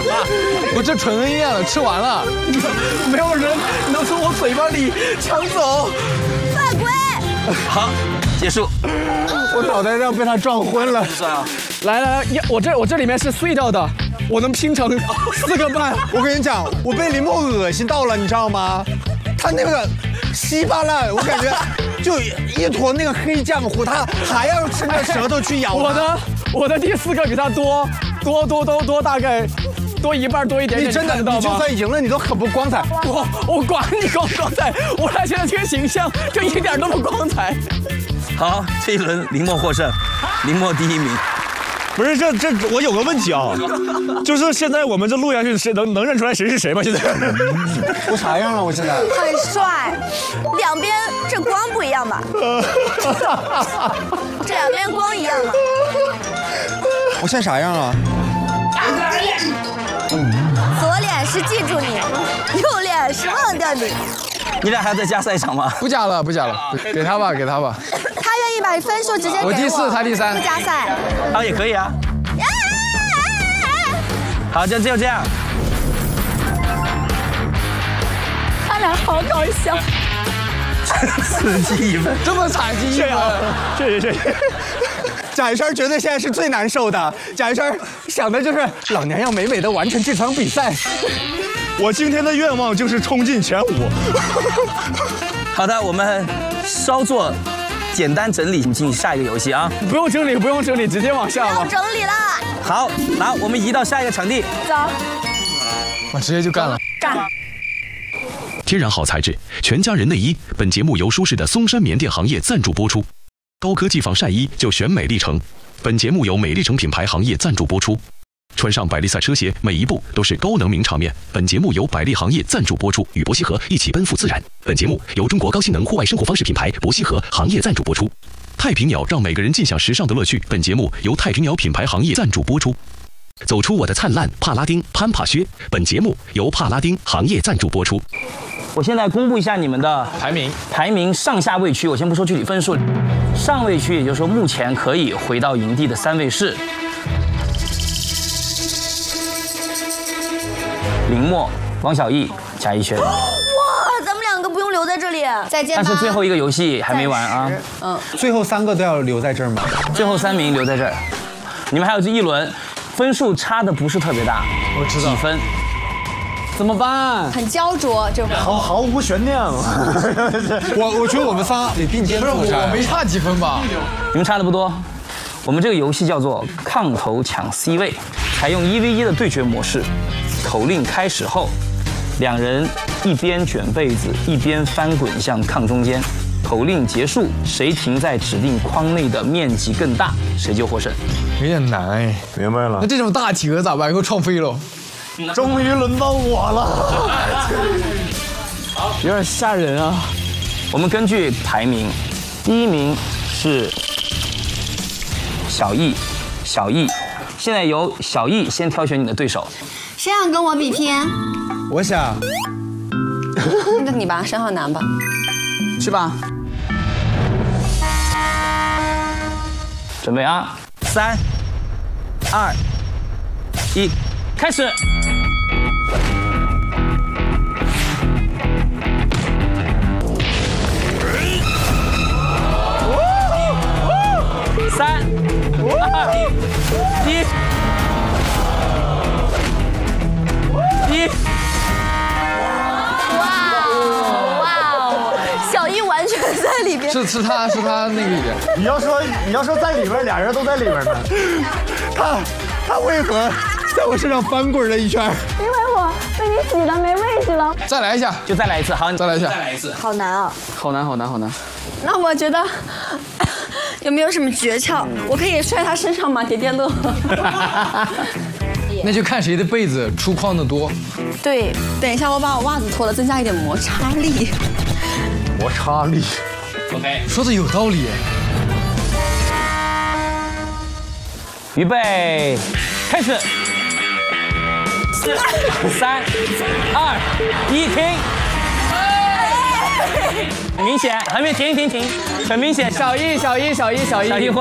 我这纯恩怨了，吃完了， 没有人能从我嘴巴里抢走。 犯规！ 好，结束。 我脑袋上被他撞昏了。 算啊， 来，我这里面是碎掉的，我能拼成4个半。 我跟你讲，我被林墨恶心到了，你知道吗？他那个稀巴烂，我感觉就一坨那个黑浆糊，他还要伸着舌头去咬。 我的第4个比他多大概多一半多一点点。 你真的，你就算赢了，你都很不光彩。 我管你光不光彩，我俩现在这个形象就一点都不光彩。 好，这一轮林墨获胜，林墨第1名。 不是这我有个问题啊，就是现在我们这录下去，谁能认出来谁是谁吗？现在我啥样了？我现在很帅，两边这光不一样吧？这两边光一样吗？ 我现在啥样啊？ 左脸是记住你，右脸是忘掉你。 你俩还要再加赛一场吗？ 不加了，给他吧。 他愿意把分数直接给我第4，他第3， 不加赛。 好，也可以啊。好，就这样。 他俩好搞笑。 刺激1分， 这么惨激1分， 谢谢。 贾一山绝对现在是最难受的。贾一山想的就是老娘要美美的完成这场比赛。 我今天的愿望就是冲进前5。 好的，我们稍作简单整理，进行下一个游戏啊。 不用整理，直接往下吧。 不用整理了。 好，来，我们移到下一个场地。 走， 我直接就干了。 干。 天然好材质，全家人内衣。本节目由舒适的松山棉垫行业赞助播出。高科技防晒衣就选美丽城。本节目由美丽城品牌行业赞助播出。穿上百丽赛车鞋，每一步都是高能名场面。本节目由百丽行业赞助播出，与博西河一起奔赴自然。本节目由中国高性能户外生活方式品牌博西河行业赞助播出。太平鸟让每个人尽享时尚的乐趣。本节目由太平鸟品牌行业赞助播出。走出我的灿烂，帕拉丁攀爬靴。本节目由帕拉丁行业赞助播出。 我现在公布一下你们的排名上下位区，我先不说具体分数。上位区，也就是说目前可以回到营地的3位是林墨、王小艺、贾一轩。 哇，咱们2个不用留在这里，再见吧。 但是最后一个游戏还没完啊。 最后3个都要留在这儿吗？ 最后3名留在这儿，你们还有这1轮，分数差的不是特别大。 我知道几分？ 怎么办？ 很焦灼，这会毫无悬念了。 我觉得我们仨得并肩作战。 我没差几分吧？ 你们差的不多。我们这个游戏叫做抗头抢 C 位，采用1v1的对决模式。口令开始后，2人一边卷被子一边翻滚向炕中间。口令结束，谁停在指定框内的面积更大，谁就获胜。 有点难哎。 明白了那，这种大企鹅咋办？给我撞飞了。 终于轮到我了。 有点吓人啊。 我们根据排名，第1名是小易，现在由小易先挑选你的对手。 谁想跟我比拼？ 我想， 那你吧，沈浩南吧。 去吧。准备啊，3、2、1，开始。3、2、1。 小易完全在里边。 是他那个里边。 你要说在里边，俩人都在里边呢。 他为何在我身上翻滚了一圈？ 因为我被你挤得没位置了。 再来一下， 就再来一次，好， 再来一下， 再来一次。 好难啊！ 好难。 那我觉得有没有什么诀窍？我可以摔他身上吗？叠叠乐。 那就看谁的被子出框的多。 对，等一下我把我袜子脱了，增加一点摩擦力。 摩擦力。 OK， 说的有道理。 预备，开始。4、3、2、1，停。很明显，还没停，很明显， 小易。